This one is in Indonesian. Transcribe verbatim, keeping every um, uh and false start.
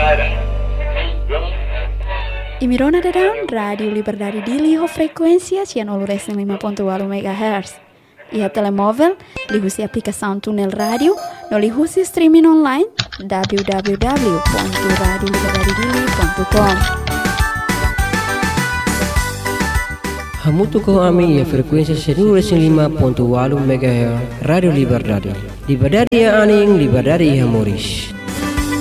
Imirona dadang Radio Liberdade Dili ho frequência cianolures lima ponto delapan megahertz. Ia telemóvel, lihusi aplicação Tunel Radio, no lihusi streaming online w w w ponto radio liberdade dili ponto com. Hamutu ko ami ya frekuensi senulures lima ponto delapan megahertz Radio Liberdade. Liberdade aning liberdade hamoris.